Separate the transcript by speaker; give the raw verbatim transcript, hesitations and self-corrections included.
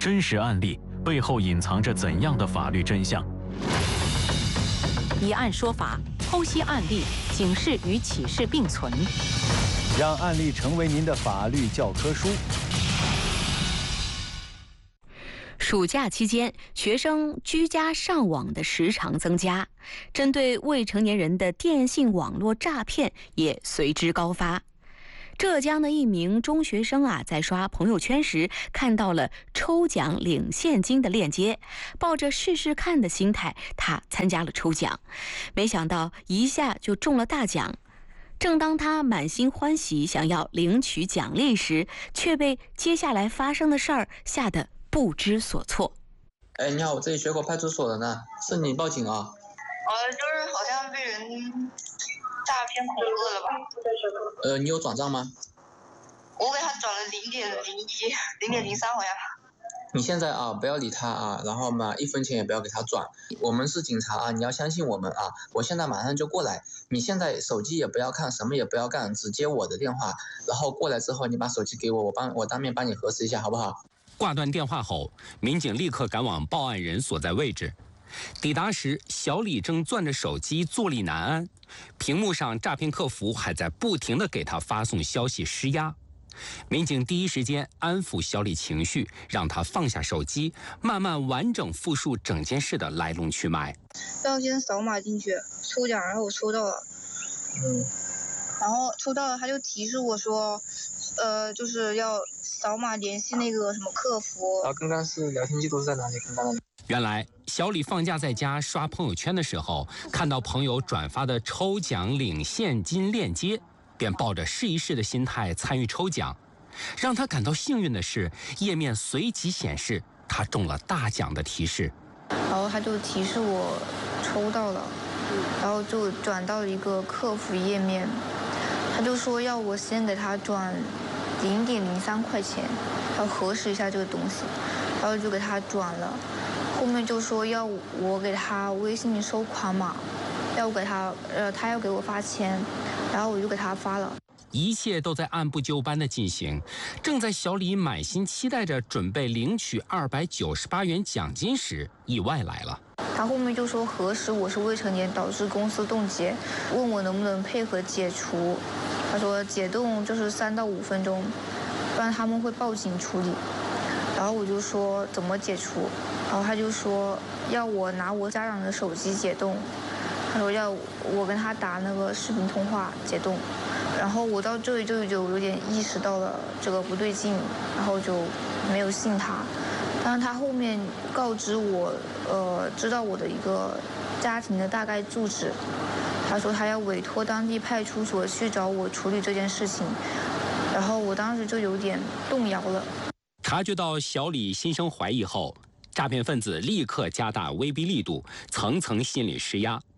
Speaker 1: 真实案例背后隐藏着怎样的法律真相？
Speaker 2: 疑案说法，剖析案例，警示与启示并存，
Speaker 3: 让案例成为您的法律教科书。
Speaker 2: 暑假期间，学生居家上网的时长增加，针对未成年人的电信网络诈骗也随之高发。浙江的一名中学生啊，在刷朋友圈时看到了抽奖领现金的链接，抱着试试看的心态，他参加了抽奖，没想到一下就中了大奖。正当他满心欢喜想要领取奖励时，却被接下来发生的事儿吓得不知所措。
Speaker 4: 哎，你好，我这里学口派出所的呢，是你报警啊？
Speaker 5: 呃，就是好像被人诈骗恐吓了吧？
Speaker 4: 呃，你有转账吗？
Speaker 5: 我给他转了零点零一、零点零三好像。
Speaker 4: 你现在啊，不要理他啊，然后嘛，一分钱也不要给他转。我们是警察啊，你要相信我们啊！我现在马上就过来，你现在手机也不要看，什么也不要干，只接我的电话，然后过来之后你把手机给我，我帮我当面帮你核实一下，好不好？
Speaker 6: 挂断电话后，民警立刻赶往报案人所在位置。抵达时，小李正攥着手机坐立难安，屏幕上诈骗客服还在不停地给他发送消息施压。民警第一时间安抚小李情绪，让他放下手机，慢慢完整复述整件事的来龙去脉。
Speaker 5: 要先扫码进去抽奖，然后我抽到了，
Speaker 4: 嗯，
Speaker 5: 然后抽到了他就提示我说，呃，就是要扫码联系那个什么客服。
Speaker 4: 然后刚刚是聊天记录是在哪里？刚刚
Speaker 6: 原来小李放假在家刷朋友圈的时候，看到朋友转发的抽奖领现金链接，便抱着试一试的心态参与抽奖。让他感到幸运的是，页面随即显示他中了大奖的提示。
Speaker 5: 然后他就提示我抽到了，然后就转到了一个客服页面，他就说要我先给他转零点零三块钱，要核实一下这个东西，然后就给他转了。后面就说要我给他微信收款码，要我给他呃他要给我发钱，然后我就给他发了。
Speaker 6: 一切都在按部就班的进行。正在小李满心期待着准备领取二百九十八元奖金时，意外来了。
Speaker 5: 他后面就说核实我是未成年，导致公司冻结，问我能不能配合解除。他说解冻就是三到五分钟，不然他们会报警处理。然后我就说怎么解除，然后他就说要我拿我家长的手机解冻，他说要我跟他打那个视频通话解冻。然后我到这里就就有点意识到了这个不对劲，然后就没有信他。但是他后面告知我，呃，知道我的一个家庭的大概住址，他说他要委托当地派出所去找我处理这件事情，然后我当时就有点动摇了。
Speaker 6: 察觉到小李心生怀疑后，诈骗分子立刻加大威逼力度，层层心理施压。